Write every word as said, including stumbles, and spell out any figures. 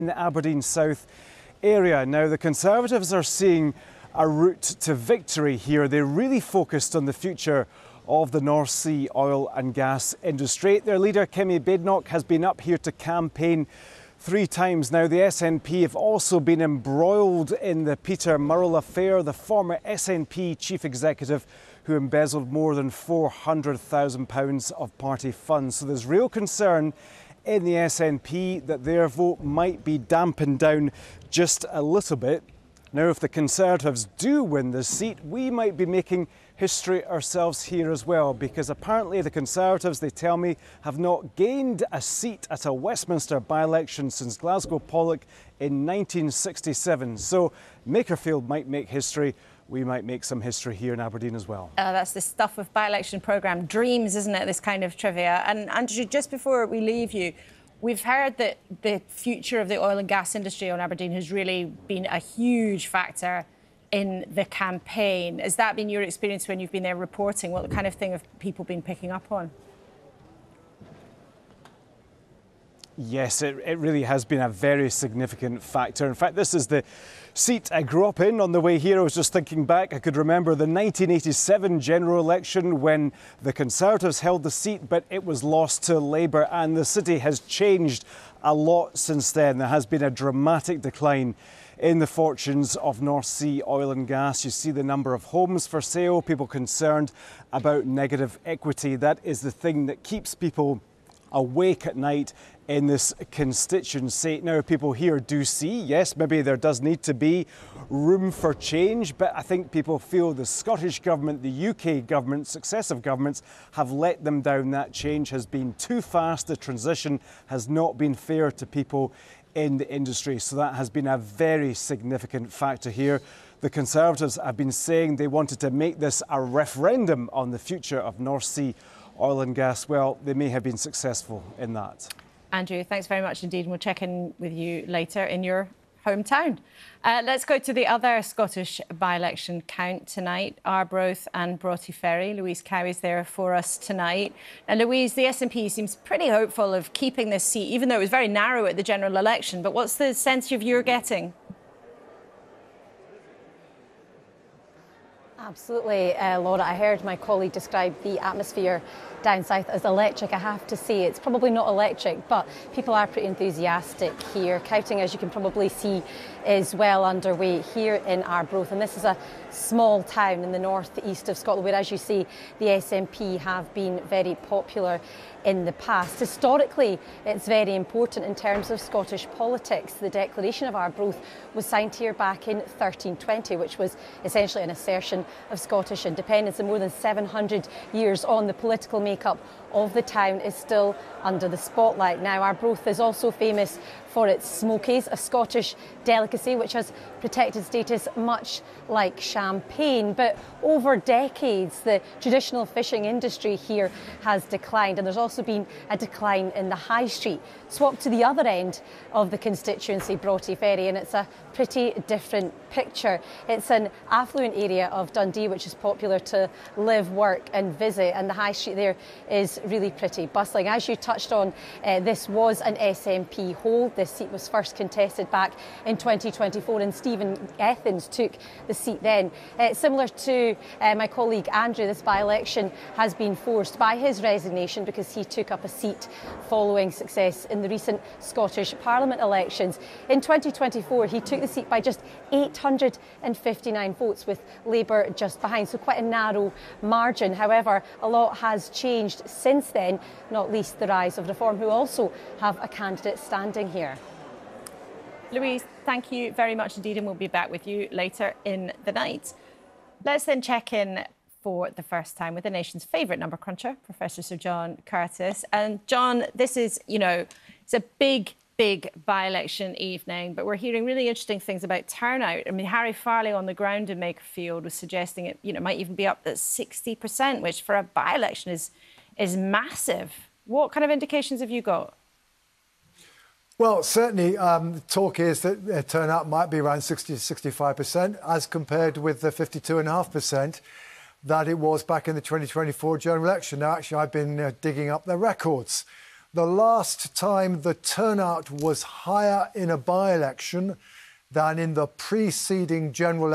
in the Aberdeen South area. Now, the Conservatives are seeing a route to victory here. They're really focused on the future of the North Sea oil and gas industry. Their leader, Kimmy Badenoch, has been up here to campaign three times now. The S N P have also been embroiled in the Peter Murrell affair, the former S N P chief executive who embezzled more than four hundred thousand pounds of party funds. So there's real concern in the S N P that their vote might be dampened down just a little bit. Now, if the Conservatives do win this seat, we might be making history ourselves here as well, because apparently the Conservatives, they tell me, have not gained a seat at a Westminster by-election since Glasgow Pollock in nineteen sixty-seven. So Makerfield might make history. We might make some history here in Aberdeen as well. Uh, that's the stuff of by-election programme dreams, isn't it, this kind of trivia? And Andrew, just before we leave you, we've heard that the future of the oil and gas industry on Aberdeen has really been a huge factor in the campaign. Has that been your experience when you've been there reporting? What kind of thing have people been picking up on? Yes, it, it really has been a very significant factor. In fact, this is the seat I grew up in. On the way here, I was just thinking back. I could remember the nineteen eighty-seven general election when the Conservatives held the seat, but it was lost to Labour, and the city has changed a lot since then. There has been a dramatic decline in the fortunes of North Sea oil and gas. You see the number of homes for sale, people concerned about negative equity. That is the thing that keeps people awake at night in this constituency. Now, people here do see, yes, maybe there does need to be room for change, but I think people feel the Scottish Government, the U K Government, successive governments have let them down. That change has been too fast. The transition has not been fair to people in the industry. So that has been a very significant factor here. The Conservatives have been saying they wanted to make this a referendum on the future of North Sea oil and gas. Well, they may have been successful in that. Andrew, thanks very much indeed. We'll check in with you later in your hometown. Uh, let's go to the other Scottish by-election count tonight, Arbroath and Broughty Ferry. Louise Cowie's there for us tonight. And Louise, the S N P seems pretty hopeful of keeping this seat, even though it was very narrow at the general election. But what's the sense of you're getting? Absolutely, uh, Laura. I heard my colleague describe the atmosphere down south as electric. I have to say it's probably not electric, but people are pretty enthusiastic here. Counting, as you can probably see, is well underway here in Arbroath, and this is a small town in the north-east of Scotland where, as you say, the S N P have been very popular in the past. Historically, it's very important in terms of Scottish politics. The Declaration of Arbroath was signed here back in thirteen twenty, which was essentially an assertion of Scottish independence. And more than seven hundred years on, the political makeup of the town is still under the spotlight. Now, Arbroath is also famous for its smokies, a Scottish delicacy which has protected status much like champagne. But over decades, the traditional fishing industry here has declined, and there's also been a decline in the high street. Swap to the other end of the constituency, Broughty Ferry, and it's a pretty different picture. It's an affluent area of Dundee which is popular to live, work and visit, and the high street there is really pretty bustling. As you touched on, uh, this was an S N P hold. This seat was first contested back in twenty twenty-four, and Stephen Ethans took the seat then. Uh, similar to uh, my colleague Andrew, this by-election has been forced by his resignation because he took up a seat following success in the recent Scottish Parliament elections. In twenty twenty-four, he took the seat by just eight hundred fifty-nine votes, with Labour just behind, so quite a narrow margin. However, a lot has changed since then, not least the rise of Reform, who also have a candidate standing here. Louise, thank you very much indeed, and we'll be back with you later in the night. Let's then check in for the first time with the nation's favourite number cruncher, Professor Sir John Curtice. And John, this is, you know, it's a big, big by-election evening, but we're hearing really interesting things about turnout. I mean, Harry Farley on the ground in Makerfield was suggesting it, you know, might even be up at sixty percent, which for a by-election is is massive. What kind of indications have you got? Well, certainly um, the talk is that uh, turnout might be around sixty to sixty-five percent as compared with the fifty-two point five percent that it was back in the twenty twenty-four general election. Now, actually, I've been uh, digging up the records. the last time the turnout was higher in a by-election than in the preceding general